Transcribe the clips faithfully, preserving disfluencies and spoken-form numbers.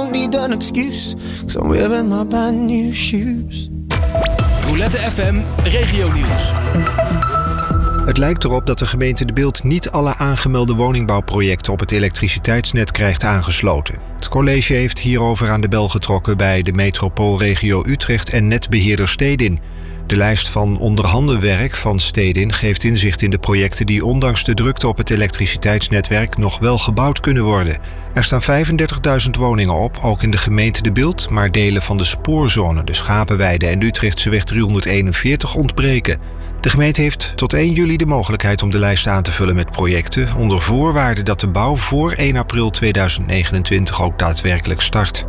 don't need an excuse, 'cause I'm wearing my brand new shoes. Roulette F M Regionieuws. Het lijkt erop dat de gemeente De Bilt niet alle aangemelde woningbouwprojecten op het elektriciteitsnet krijgt aangesloten. Het college heeft hierover aan de bel getrokken bij de metropoolregio Utrecht en netbeheerder Stedin. De lijst van onderhandenwerk van Stedin geeft inzicht in de projecten die ondanks de drukte op het elektriciteitsnetwerk nog wel gebouwd kunnen worden. Er staan vijfendertigduizend woningen op, ook in de gemeente De Bilt, maar delen van de spoorzone, de Schapenweide en de Utrechtseweg driehonderdeenenveertig ontbreken. De gemeente heeft tot één juli de mogelijkheid om de lijst aan te vullen met projecten, onder voorwaarde dat de bouw voor één april tweeduizend negenentwintig ook daadwerkelijk start.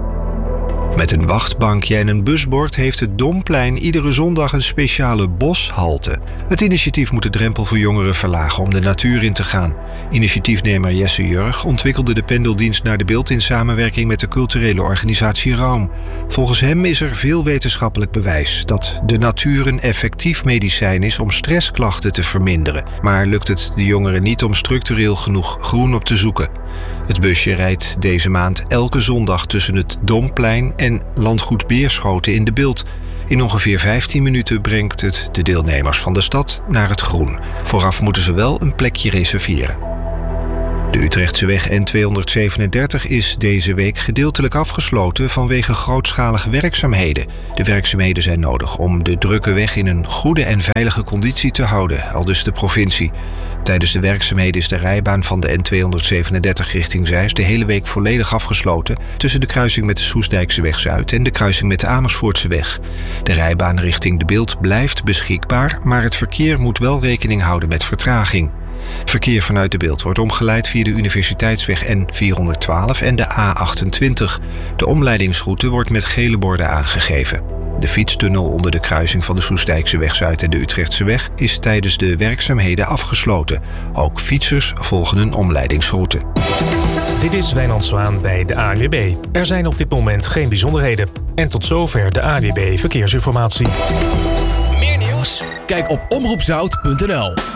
Met een wachtbankje en een busbord heeft het Domplein iedere zondag een speciale boshalte. Het initiatief moet de drempel voor jongeren verlagen om de natuur in te gaan. Initiatiefnemer Jesse Jurg ontwikkelde de pendeldienst naar De Bilt in samenwerking met de culturele organisatie Raum. Volgens hem is er veel wetenschappelijk bewijs dat de natuur een effectief medicijn is om stressklachten te verminderen. Maar lukt het de jongeren niet om structureel genoeg groen op te zoeken? Het busje rijdt deze maand elke zondag tussen het Domplein en Landgoed Beerschoten in De Bilt. In ongeveer vijftien minuten brengt het de deelnemers van de stad naar het groen. Vooraf moeten ze wel een plekje reserveren. De Utrechtseweg N tweehonderdzevenendertig is deze week gedeeltelijk afgesloten vanwege grootschalige werkzaamheden. De werkzaamheden zijn nodig om de drukke weg in een goede en veilige conditie te houden, aldus de provincie. Tijdens de werkzaamheden is de rijbaan van de N tweehonderdzevenendertig richting Zeist de hele week volledig afgesloten tussen de kruising met de Soestdijkseweg Zuid en de kruising met de Amersfoortseweg. De rijbaan richting De Bilt blijft beschikbaar, maar het verkeer moet wel rekening houden met vertraging. Verkeer vanuit De Bilt wordt omgeleid via de Universiteitsweg N vierhonderdtwaalf en de A achtentwintig. De omleidingsroute wordt met gele borden aangegeven. De fietstunnel onder de kruising van de Soestdijkseweg Zuid en de Utrechtseweg is tijdens de werkzaamheden afgesloten. Ook fietsers volgen een omleidingsroute. Dit is Wijnand Zwaan bij de A N W B. Er zijn op dit moment geen bijzonderheden. En tot zover de A N W B Verkeersinformatie. Meer nieuws? Kijk op omroep zout punt n l.